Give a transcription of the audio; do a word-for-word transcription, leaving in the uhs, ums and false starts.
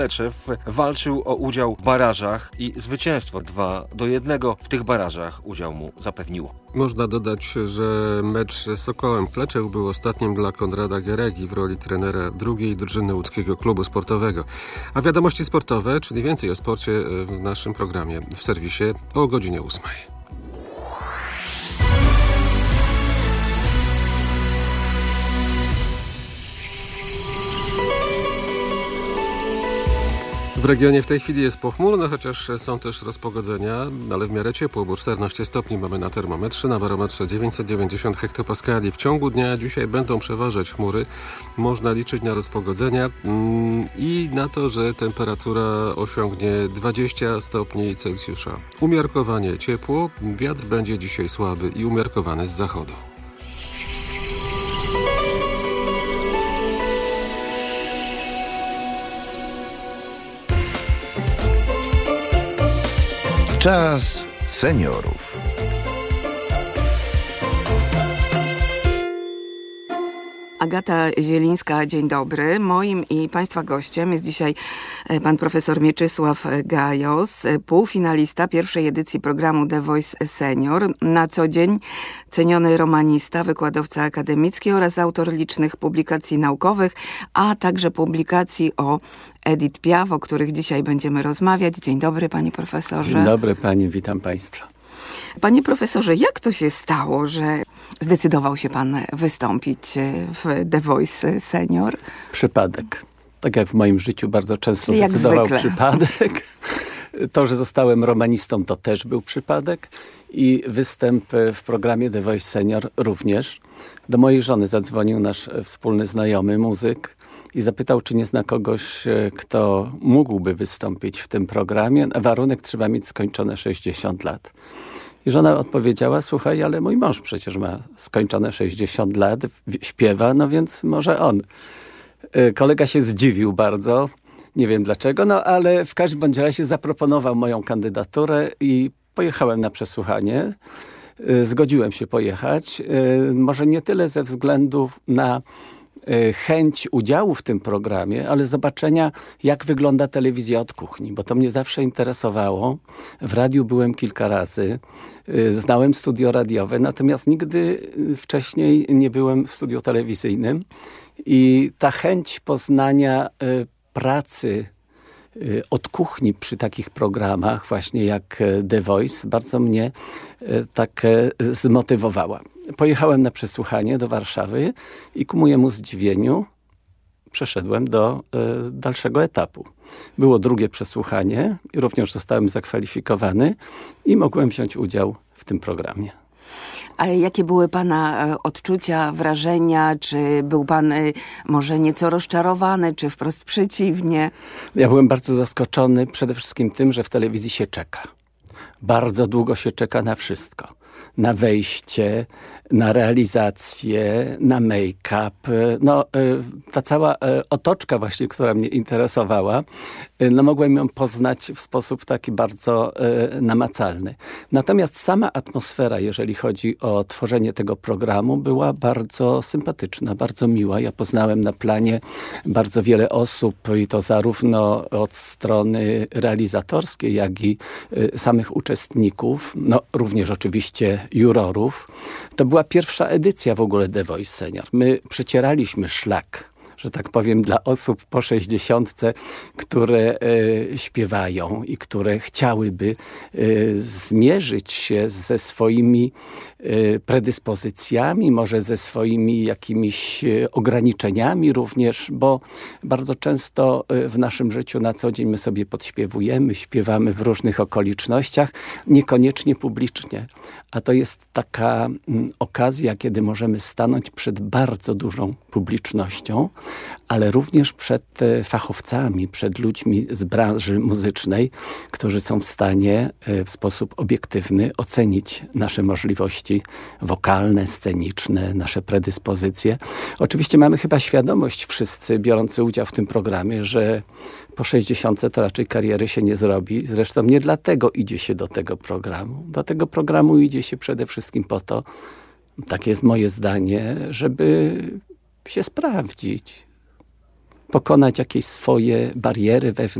Leczew walczył o udział w barażach i zwycięstwo dwa do jednego w tych barażach udział mu zapewniło. Można dodać, że mecz z Sokołem Kleczew był ostatnim dla Konrada Gieregi w roli trenera drugiej drużyny łódzkiego klubu sportowego. A wiadomości sportowe, czyli więcej o sporcie w naszym programie w serwisie o godzinie ósmej. W regionie w tej chwili jest pochmurno, chociaż są też rozpogodzenia, ale w miarę ciepło, bo czternaście stopni mamy na termometrze, na barometrze dziewięćset dziewięćdziesiąt hektopaskali. W ciągu dnia dzisiaj będą przeważać chmury, można liczyć na rozpogodzenia mm, i na to, że temperatura osiągnie dwadzieścia stopni Celsjusza. Umiarkowanie ciepło, wiatr będzie dzisiaj słaby i umiarkowany z zachodu. Czas seniorów. Agata Zielińska, dzień dobry. Moim i Państwa gościem jest dzisiaj pan profesor Mieczysław Gajos, półfinalista pierwszej edycji programu The Voice Senior, na co dzień ceniony romanista, wykładowca akademicki oraz autor licznych publikacji naukowych, a także publikacji o Edith Piaf, o których dzisiaj będziemy rozmawiać. Dzień dobry, panie profesorze. Dzień dobry pani, witam państwa. Panie profesorze, jak to się stało, że zdecydował się pan wystąpić w The Voice Senior? Przypadek. Tak jak w moim życiu bardzo często jak decydował zwykle. Przypadek. To, że zostałem romanistą, to też był przypadek. I występ w programie The Voice Senior również. Do mojej żony zadzwonił nasz wspólny znajomy, muzyk, i zapytał, czy nie zna kogoś, kto mógłby wystąpić w tym programie. Na warunek trzeba mieć skończone sześćdziesiąt lat. I żona odpowiedziała, słuchaj, ale mój mąż przecież ma skończone sześćdziesiąt lat, śpiewa, no więc może on. Kolega się zdziwił bardzo, nie wiem dlaczego, no ale w każdym bądź razie zaproponował moją kandydaturę i pojechałem na przesłuchanie. Zgodziłem się pojechać, może nie tyle ze względu na chęć udziału w tym programie, ale zobaczenia, jak wygląda telewizja od kuchni, bo to mnie zawsze interesowało. W radiu byłem kilka razy, znałem studio radiowe, natomiast nigdy wcześniej nie byłem w studiu telewizyjnym i ta chęć poznania pracy od kuchni przy takich programach, właśnie jak The Voice, bardzo mnie tak zmotywowała. Pojechałem na przesłuchanie do Warszawy i ku mojemu zdziwieniu przeszedłem do y, dalszego etapu. Było drugie przesłuchanie i również zostałem zakwalifikowany i mogłem wziąć udział w tym programie. A jakie były pana odczucia, wrażenia? Czy był pan może nieco rozczarowany, czy wprost przeciwnie? Ja byłem bardzo zaskoczony przede wszystkim tym, że w telewizji się czeka. Bardzo długo się czeka na wszystko. Na wejście, na realizację, na make-up. No, ta cała otoczka właśnie, która mnie interesowała, no mogłem ją poznać w sposób taki bardzo namacalny. Natomiast sama atmosfera, jeżeli chodzi o tworzenie tego programu, była bardzo sympatyczna, bardzo miła. Ja poznałem na planie bardzo wiele osób i to zarówno od strony realizatorskiej, jak i samych uczestników, no również oczywiście jurorów. To była pierwsza edycja w ogóle The Voice Senior. My przecieraliśmy szlak, że tak powiem, dla osób po sześćdziesiątce, które e, śpiewają i które chciałyby e, zmierzyć się ze swoimi e, predyspozycjami, może ze swoimi jakimiś e, ograniczeniami również, bo bardzo często e, w naszym życiu na co dzień my sobie podśpiewujemy, śpiewamy w różnych okolicznościach, niekoniecznie publicznie. A to jest taka mm, okazja, kiedy możemy stanąć przed bardzo dużą publicznością, ale również przed e, fachowcami, przed ludźmi z branży muzycznej, którzy są w stanie e, w sposób obiektywny ocenić nasze możliwości wokalne, sceniczne, nasze predyspozycje. Oczywiście mamy chyba świadomość wszyscy biorący udział w tym programie, że po sześćdziesiątce to raczej kariery się nie zrobi. Zresztą nie dlatego idzie się do tego programu. Do tego programu idzie się przede wszystkim po to, takie jest moje zdanie, żeby się sprawdzić. pokonać jakieś swoje bariery wewnętrzne.